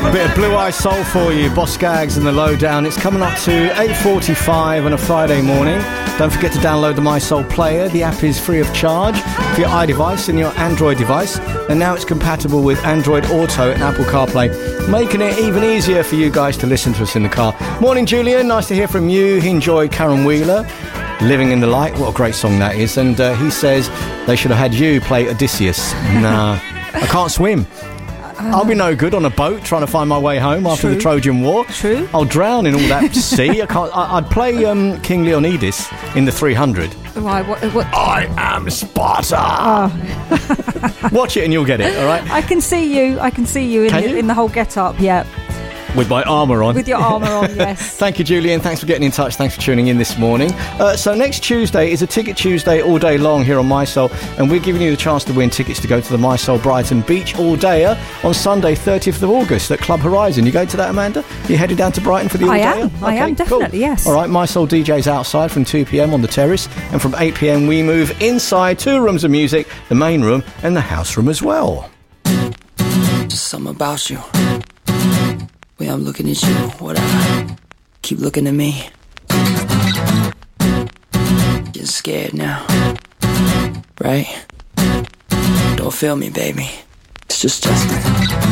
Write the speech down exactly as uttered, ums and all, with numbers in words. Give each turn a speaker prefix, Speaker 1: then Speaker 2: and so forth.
Speaker 1: Bit of Blue Eye Soul for you, Boss Skaggs and the Lowdown. It's coming up to eight forty-five on a Friday morning. Don't forget to download the My Soul player. The app is free of charge for your iDevice and your Android device, and now it's compatible with Android Auto and Apple CarPlay, making it even easier for you guys to listen to us in the car. Morning, Julian. Nice to hear from you. He enjoyed Karen Wheeler, Living in the Light. What a great song that is. And uh, he says they should have had you play Odysseus. Nah, I can't swim. I'll be no good on a boat trying to find my way home after
Speaker 2: True.
Speaker 1: the Trojan War.
Speaker 2: True.
Speaker 1: I'll drown in all that sea. I can't. I, I'd play um, King Leonidas in the three hundred.
Speaker 2: Why? What? what?
Speaker 1: I am Sparta.
Speaker 2: Oh.
Speaker 1: Watch it and you'll get it. All right.
Speaker 2: I can see you. I can see you in,
Speaker 1: Can
Speaker 2: the,
Speaker 1: you?
Speaker 2: in the whole get-up. Yeah.
Speaker 1: With my armour on.
Speaker 2: With your armour on, yes.
Speaker 1: Thank you, Julian. Thanks for getting in touch. Thanks for tuning in this morning. Uh, so next Tuesday is a Ticket Tuesday all day long here on My Soul, and we're giving you the chance to win tickets to go to the My Soul Brighton Beach all dayer on Sunday, thirtieth of August at Club Horizon. You going to that, Amanda? You headed down to Brighton for the all
Speaker 2: I
Speaker 1: dayer?
Speaker 2: am. I am, definitely,
Speaker 1: cool.
Speaker 2: yes.
Speaker 1: All right, My Soul D Js outside from two p.m. on the terrace, and from eight p.m. we move inside two rooms of music, the main room and the house room as well.
Speaker 3: Just something about you. Way I'm looking at you, whatever. Keep looking at me. Getting scared now. Right? Don't feel me, baby. It's just Justin.